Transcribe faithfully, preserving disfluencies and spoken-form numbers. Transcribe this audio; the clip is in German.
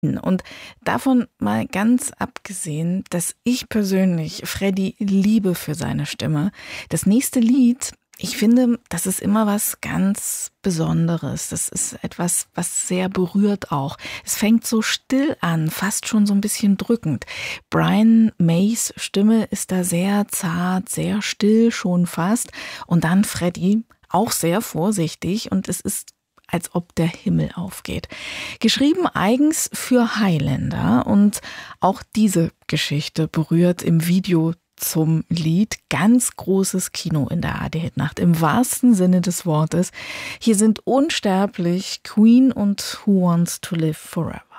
Und davon mal ganz abgesehen, dass ich persönlich Freddie liebe für seine Stimme. Das nächste Lied, ich finde, das ist immer was ganz Besonderes. Das ist etwas, was sehr berührt auch. Es fängt so still an, fast schon so ein bisschen drückend. Brian Mays Stimme ist da sehr zart, sehr still schon fast. Und dann Freddie, auch sehr vorsichtig. Und es ist, als ob der Himmel aufgeht. Geschrieben eigens für Highlander, und auch diese Geschichte berührt im Video zum Lied. Ganz großes Kino in der A R D-Hitnacht, im wahrsten Sinne des Wortes. Hier sind unsterblich Queen und Who Wants to Live Forever.